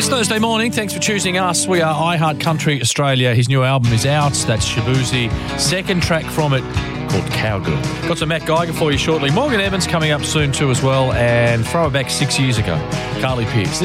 It's Thursday morning. Thanks for choosing us. We are iHeart Country Australia. His new album is out. That's Shaboozey. Second track from it called Cowgirl. Got some Matt Geiger for you shortly. Morgan Evans coming up soon too as well. And throw it back 6 years ago. Carly Pearce.